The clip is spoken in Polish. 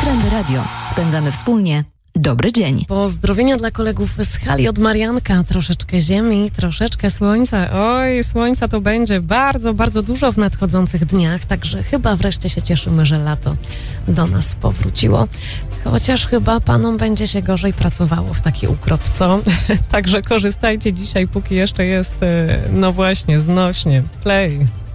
Trendy Radio. Spędzamy wspólnie dobry dzień. Pozdrowienia dla kolegów z hali od Marianka. Troszeczkę ziemi, troszeczkę słońca. Oj, słońca to będzie bardzo, bardzo dużo w nadchodzących dniach, także chyba wreszcie się cieszymy, że lato do nas powróciło. Chociaż chyba panom będzie się gorzej pracowało w taki ukrop, co? Także korzystajcie dzisiaj, póki jeszcze jest, no właśnie, znośnie. Play.